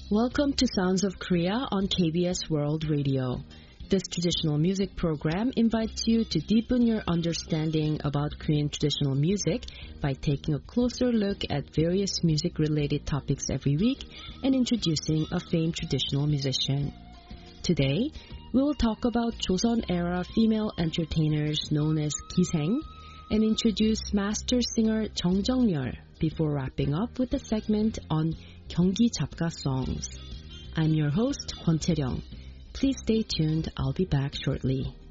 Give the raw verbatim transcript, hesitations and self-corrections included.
Welcome to Sounds of Korea on K B S World Radio. This traditional music program invites you to deepen your understanding about Korean traditional music by taking a closer look at various music-related topics every week and introducing a famed traditional musician. Today, we will talk about Joseon-era female entertainers known as Giseng and introduce master singer Jung Jeong-yeol before wrapping up with a segment on Gyeonggi Japga songs. I'm your host, Kwon Tae-ryung. Please stay tuned. I'll be back shortly.